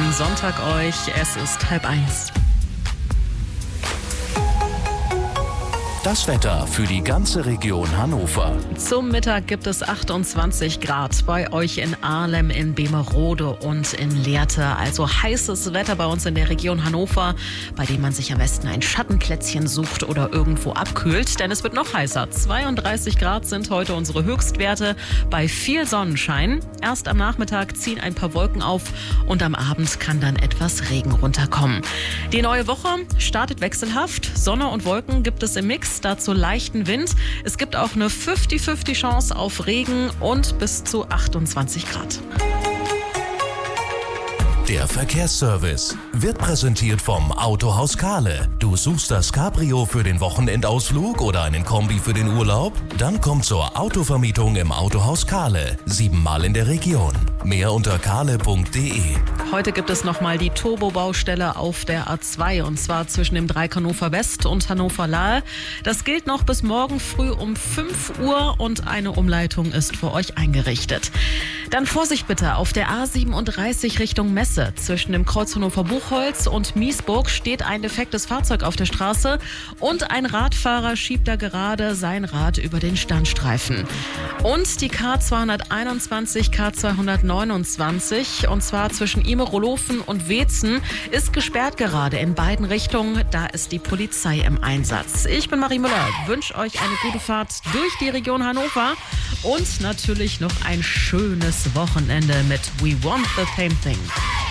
schönen Sonntag euch. Es ist 12:30. Das Wetter für die ganze Region Hannover. Zum Mittag gibt es 28 Grad bei euch in Ahlem, in Bemerode und in Lehrte. Also heißes Wetter bei uns in der Region Hannover, bei dem man sich am besten ein Schattenplätzchen sucht oder irgendwo abkühlt. Denn es wird noch heißer. 32 Grad sind heute unsere Höchstwerte bei viel Sonnenschein. Erst am Nachmittag ziehen ein paar Wolken auf und am Abend kann dann etwas Regen runterkommen. Die neue Woche startet wechselhaft. Sonne und Wolken gibt es im Mix. Dazu leichten Wind. Es gibt auch eine 50-50 Chance auf Regen und bis zu 28 Grad. Der Verkehrsservice wird präsentiert vom Autohaus Kahle. Du suchst das Cabrio für den Wochenendausflug oder einen Kombi für den Urlaub? Dann komm zur Autovermietung im Autohaus Kahle. 7-mal in der Region. Mehr unter kahle.de. Heute gibt es nochmal die Turbo-Baustelle auf der A2 und zwar zwischen dem Dreieck Hannover West und Hannover Lahe. Das gilt noch bis morgen früh um 5 Uhr und eine Umleitung ist für euch eingerichtet. Dann Vorsicht bitte auf der A37 Richtung Messe. Zwischen dem Kreuz Hannover-Buchholz und Miesburg steht ein defektes Fahrzeug auf der Straße und ein Radfahrer schiebt da gerade sein Rad über den Standstreifen. Und die K221, K229 und zwar zwischen Imerolofen und Weetzen ist gesperrt gerade in beiden Richtungen. Da ist die Polizei im Einsatz. Ich bin Marie Müller, wünsche euch eine gute Fahrt durch die Region Hannover und natürlich noch ein schönes Wochenende mit We Want the Same Thing.